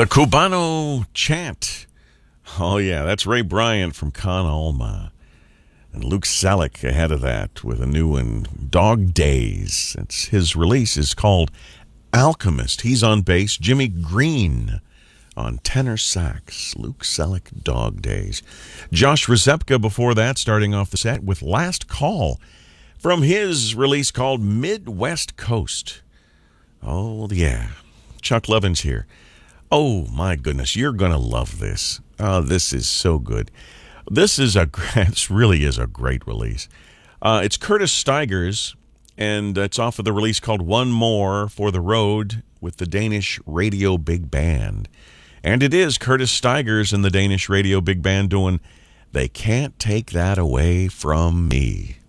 The Cubano Chant. Oh, yeah, that's Ray Bryant from Con Alma. And Luke Selleck ahead of that with a new one, Dog Days. His release is called Alchemist. He's on bass. Jimmy Green on tenor sax. Luke Selleck, Dog Days. Josh Rzepka before that, starting off the set with Last Call from his release called Midwest Coast. Oh, yeah. Chuck Levin's here. Oh, my goodness. You're going to love this. This is so good. This really is a great release. It's Curtis Stigers, and it's off of the release called One More for the Road with the Danish Radio Big Band. And it is Curtis Stigers and the Danish Radio Big Band doing They Can't Take That Away From Me.